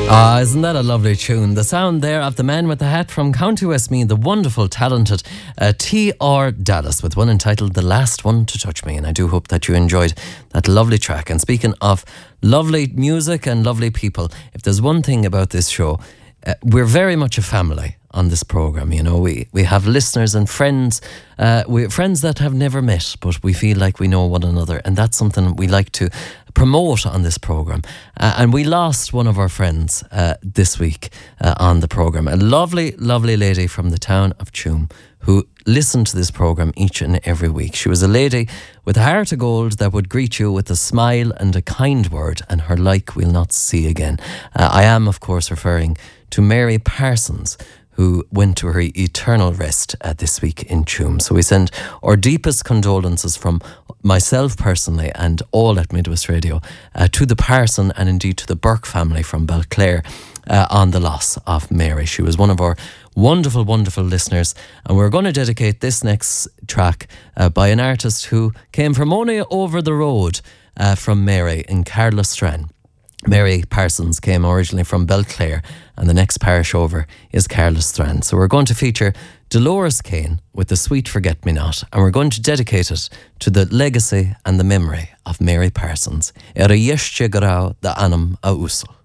Ah, isn't that a lovely tune? The sound there of the man with the hat from County Westmeath, the wonderful, talented T.R. Dallas, with one entitled The Last One to Touch Me. And I do hope that you enjoyed that lovely track. And speaking of lovely music and lovely people, if there's one thing about this show, we're very much a family on this programme. You know, we have listeners and friends, friends that have never met, but we feel like we know one another, and that's something we like to promote on this programme. And we lost one of our friends this week on the programme, a lovely, lovely lady from the town of Tuam who listened to this programme each and every week. She was a lady with a heart of gold that would greet you with a smile and a kind word, and her like we'll not see again. I am, of course, referring to Mary Parsons, who went to her eternal rest this week in Tuam. So we send our deepest condolences from myself personally and all at Midwest Radio to the Parson and indeed to the Burke family from Belclare on the loss of Mary. She was one of our wonderful, wonderful listeners, and we're going to dedicate this next track by an artist who came from only over the road from Mary in Carlastran. Mary Parsons came originally from Belclare, and the next parish over is Carlastran. So we're going to feature Dolores Kane with The Sweet Forget-Me-Not, and we're going to dedicate it to the legacy and the memory of Mary Parsons. Era yeshtje grau da anam a usel.